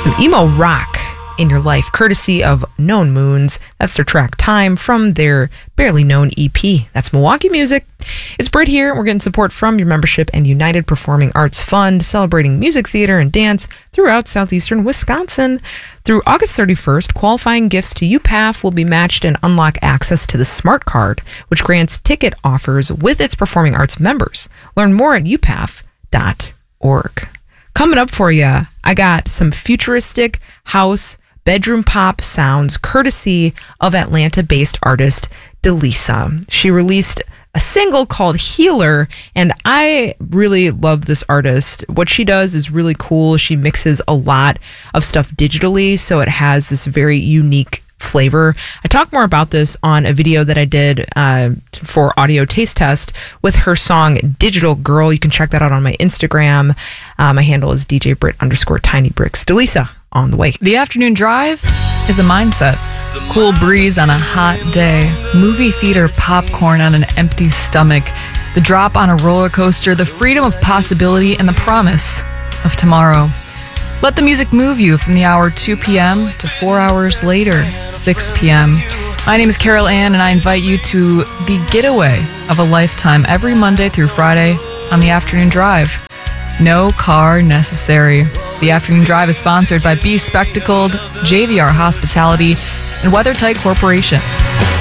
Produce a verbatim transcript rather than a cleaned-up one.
some emo rock in your life, courtesy of Known Moons. That's their track Time from their Barely Known E P. That's Milwaukee Music. It's Britt here. We're getting support from your membership and United Performing Arts Fund, celebrating music, theater, and dance throughout southeastern Wisconsin. Through August thirty-first, qualifying gifts to U P A F will be matched and unlock access to the Smart Card, which grants ticket offers with its performing arts members. Learn more at u p a f dot org. Coming up for you, I got some futuristic house bedroom pop sounds courtesy of Atlanta-based artist Delisa. She released a single called Healer, and I really love this artist. What she does is really cool. She mixes a lot of stuff digitally, so it has this very unique flavor. I talk more about this on a video that I did uh, for Audio Taste Test with her song Digital Girl. You can check that out on my Instagram. Uh, my handle is D J Britt underscore Tiny Bricks. Delisa on the way. The afternoon drive is a mindset. Cool breeze on a hot day. Movie theater popcorn on an empty stomach. The drop on a roller coaster. The freedom of possibility and the promise of tomorrow. Let the music move you from the hour two p.m. to four hours later, six p.m. My name is Carol Ann, and I invite you to the getaway of a lifetime every Monday through Friday on the Afternoon Drive. No car necessary. The Afternoon Drive is sponsored by Be Spectacled, J V R Hospitality, and WeatherTight Corporation.